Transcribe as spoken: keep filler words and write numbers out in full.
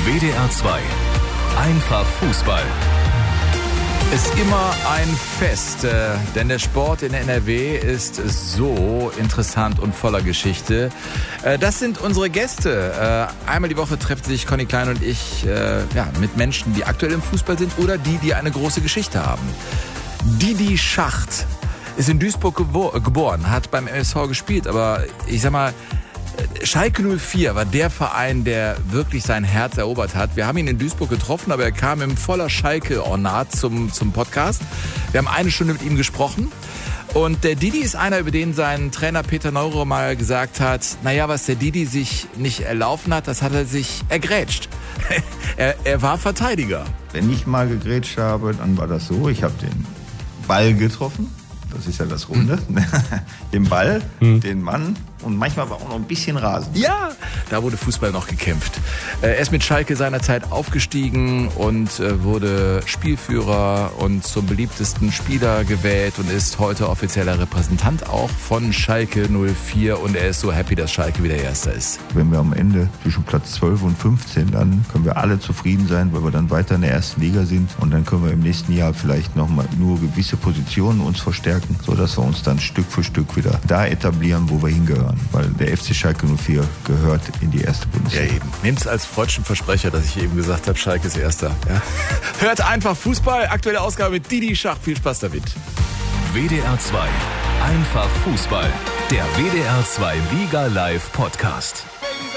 W D R zwei. Einfach Fußball. Ist immer ein Fest, äh, denn der Sport in N R W ist so interessant und voller Geschichte. Äh, das sind unsere Gäste. Äh, einmal die Woche treffen sich Conny Klein und ich äh, ja, mit Menschen, die aktuell im Fußball sind oder die, die eine große Geschichte haben. Didi Schacht ist in Duisburg gebo- geboren, hat beim M S V gespielt, aber ich sag mal, Schalke null vier war der Verein, der wirklich sein Herz erobert hat. Wir haben ihn in Duisburg getroffen, aber er kam im voller Schalke-Ornat zum, zum Podcast. Wir haben eine Stunde mit ihm gesprochen. Und der Didi ist einer, über den sein Trainer Peter Neururer mal gesagt hat, naja, was der Didi sich nicht erlaufen hat, das hat er sich ergrätscht. er, er war Verteidiger. Wenn ich mal gegrätscht habe, dann war das so, ich habe den Ball getroffen. Das ist ja das Runde. Hm. Den Ball, hm. den Mann und manchmal war auch noch ein bisschen Rasen. Ja, da wurde Fußball noch gekämpft. Er ist mit Schalke seinerzeit aufgestiegen und wurde Spielführer und zum beliebtesten Spieler gewählt und ist heute offizieller Repräsentant auch von Schalke null vier und er ist so happy, dass Schalke wieder Erster ist. Wenn wir am Ende zwischen Platz zwölf und fünfzehn landen, können wir alle zufrieden sein, weil wir dann weiter in der ersten Liga sind und dann können wir im nächsten Jahr vielleicht noch mal nur gewisse Positionen uns verstärken, sodass wir uns dann Stück für Stück wieder da etablieren, wo wir hingehören. Weil der F C Schalke null vier gehört in die erste Bundesliga. Ja, eben. Nehmt's als freudschen Versprecher, dass ich eben gesagt habe, Schalke ist Erster. Ja. Hört einfach Fußball, aktuelle Ausgabe mit Didi Schacht. Viel Spaß damit. W D R zwei. Einfach Fußball. Der W D R zwei Liga Live Podcast.